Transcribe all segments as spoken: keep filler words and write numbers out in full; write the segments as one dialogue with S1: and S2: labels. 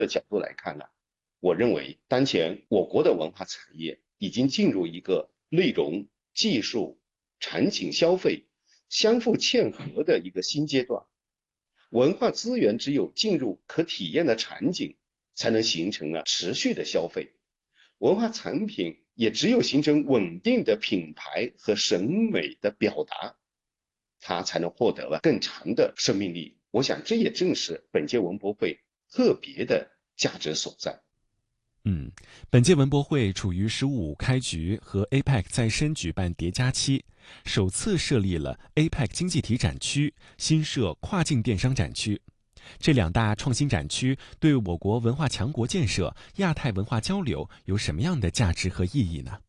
S1: 的角度来看呢，我认为当前我国的文化产业已经进入一个内容、技术、场景消费相互嵌合的一个新阶段。文化资源只有进入可体验的场景，才能形成啊持续的消费。文化产品也只有形成稳定的品牌和审美的表达，它才能获得了更长的生命力。我想这也正是本届文博会特别的价值所在。
S2: 嗯，本届文博会处于“十五五”开局和 A P E C 再申举办叠加期，首次设立了 A P E C 经济体展区，新设跨境电商展区。这两大创新展区对我国文化强国建设、亚太文化交流有什么样的价值和意义呢？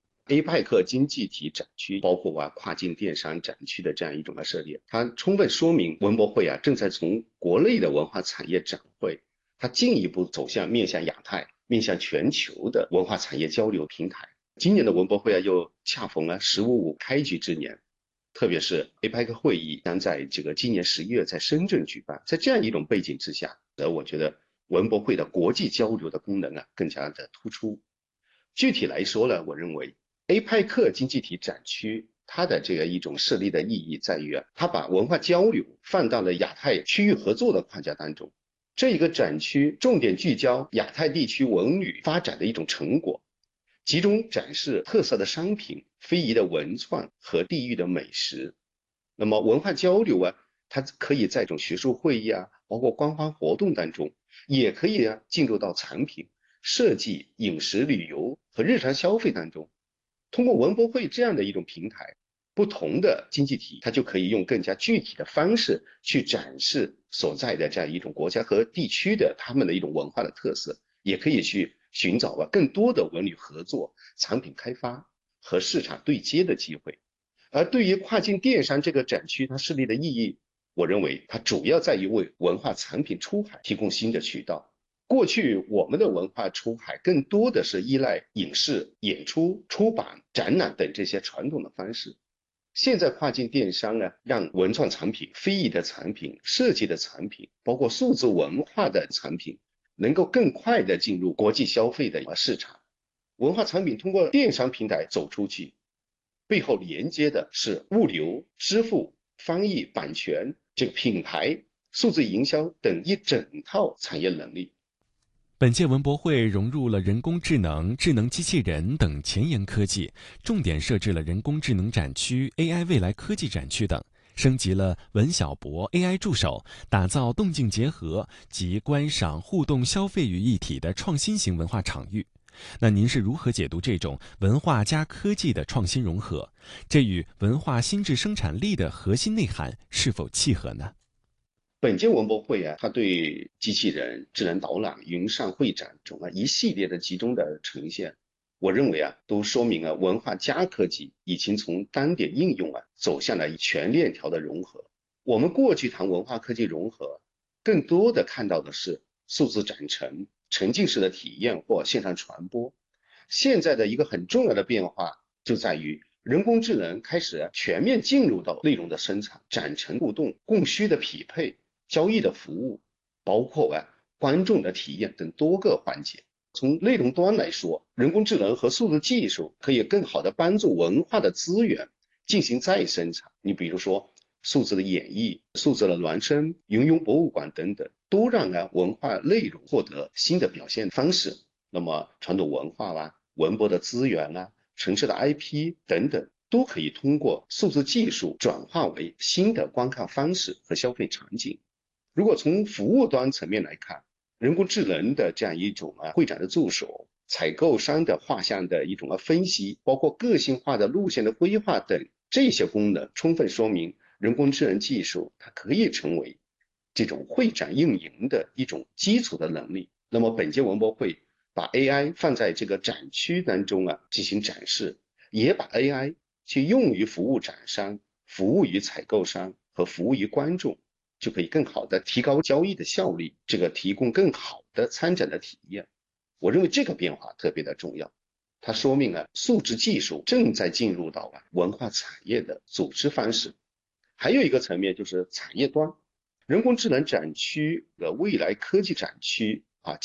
S1: A P E C 经济体展区包括啊跨境电商展区的这样一种的设立，它充分说明文博会啊正在从国内的文化产业展会，它进一步走向面向亚太、面向全球的文化产业交流平台。今年的文博会啊又恰逢了“十五五”开局之年，特别是 A P E C 会议将在这个今年十一月在深圳举办，在这样一种背景之下，呃，我觉得文博会的国际交流的功能啊更加的突出。具体来说呢，我认为 A P E C 经济体展区它的这个一种设立的意义在于啊，它把文化交流放到了亚太区域合作的框架当中。这一个展区重点聚焦亚太地区文旅发展的一种成果，集中展示特色的商品、非遗的文创和地域的美食。那么文化交流啊，它可以在这种学术会议啊，包括官方活动当中，也可以啊进入到产品设计、饮食、旅游和日常消费当中。通过文博会这样的一种平台，不同的经济体它就可以用更加具体的方式去展示所在的这样一种国家和地区的他们的一种文化的特色，也可以去寻找啊更多的文旅合作、产品开发和市场对接的机会。而对于跨境电商这个展区，它设立的意义，我认为它主要在于为文化产品出海提供新的渠道。过去我们的文化出海更多的是依赖影视、演出、出版、展览等这些传统的方式。现在跨境电商呢，让文创产品、非遗的产品、设计的产品，包括数字文化的产品，能够更快的进入国际消费的市场。文化产品通过电商平台走出去，背后连接的是物流、支付、翻译、版权、这个品牌、数字营销等一整套产业能力。
S2: 本届文博会融入了人工智能、智能机器人等前沿科技，重点设置了人工智能展区、A I 未来科技展区等，升级了文小博 A I 助手，打造动静结合及观赏、互动、消费于一体的创新型文化场域。那您是如何解读这种文化加科技的创新融合？这与文化心智生产力的核心内涵是否契合呢？
S1: 本届文博会啊，它对机器人、智能导览、云上会展这种一系列的集中的呈现，我认为啊，都说明了文化加科技已经从单点应用啊，走向了全链条的融合。我们过去谈文化科技融合，更多的看到的是数字展陈、沉浸式的体验或线上传播。现在的一个很重要的变化就在于人工智能开始全面进入到内容的生产、展陈互动、供需的匹配、交易的服务，包括啊观众的体验等多个环节。从内容端来说，人工智能和数字技术可以更好的帮助文化的资源进行再生产。你比如说数字的演绎、数字的孪生、云游博物馆等等，都让啊文化内容获得新的表现方式。那么传统文化啦、文博的资源啦、城市的 I P 等等，都可以通过数字技术转化为新的观看方式和消费场景。如果从服务端层面来看，人工智能的这样一种啊会展的助手、采购商的画像的一种啊分析，包括个性化的路线的规划等这些功能，充分说明人工智能技术它可以成为这种会展运营的一种基础的能力。那么本届文博会把 A I 放在这个展区当中啊进行展示，也把 A I 去用于服务展商、服务于采购商和服务于观众，就可以更好的提高交易的效率，这个提供更好的参展的体验。我认为这个变化特别的重要，它说明了数字技术正在进入到啊文化产业的组织方式。还有一个层面就是产业端，人工智能展区的未来科技展区